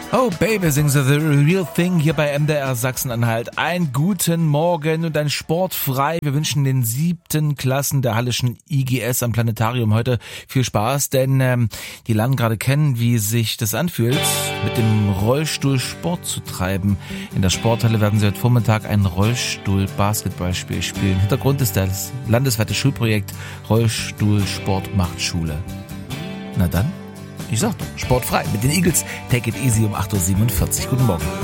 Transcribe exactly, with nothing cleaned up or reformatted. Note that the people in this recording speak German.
Oh Baby, singen sie The Real Thing hier bei M D R Sachsen-Anhalt. Einen guten Morgen und ein sportfrei. Wir wünschen den siebten Klassen der Halleschen I G S am Planetarium heute viel Spaß, denn ähm, die lernen gerade kennen, wie sich das anfühlt, mit dem Rollstuhl Sport zu treiben. In der Sporthalle werden sie heute Vormittag ein Rollstuhl-Basketballspiel spielen. Hintergrund ist das landesweite Schulprojekt Rollstuhl Sport macht Schule. Na dann. Ich sag doch, sportfrei mit den Eagles. Take it easy um acht Uhr siebenundvierzig. Guten Morgen.